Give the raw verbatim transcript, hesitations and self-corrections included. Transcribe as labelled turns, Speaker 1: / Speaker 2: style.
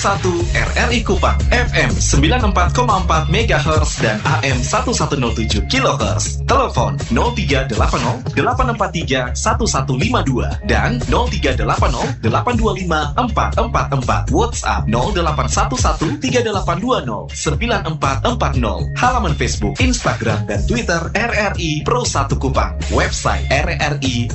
Speaker 1: satu R R I Kupang, F M sembilan puluh empat koma empat megahertz dan A M seribu seratus tujuh kilohertz. Telepon nol tiga delapan nol delapan empat tiga satu satu lima dua dan nol tiga delapan nol delapan dua lima empat empat empat. WhatsApp nol delapan satu satu tiga delapan dua nol sembilan empat empat nol. Halaman Facebook, Instagram, dan Twitter R R I Pro satu Kupang. Website R R I